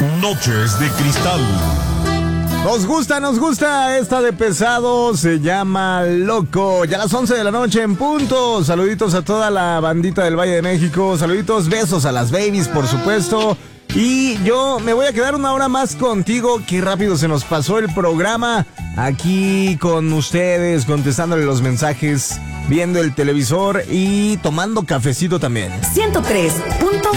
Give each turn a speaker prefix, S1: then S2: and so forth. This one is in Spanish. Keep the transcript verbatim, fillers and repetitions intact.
S1: Noches de Cristal.
S2: Nos gusta, nos gusta esta de pesado, se llama Loco. Ya a las once de la noche en punto. Saluditos a toda la bandita del Valle de México. Saluditos, besos a las babies, por supuesto. Y yo me voy a quedar una hora más contigo. Qué rápido se nos pasó el programa. Aquí con ustedes, contestándole los mensajes, viendo el televisor y tomando cafecito también.
S3: ciento tres punto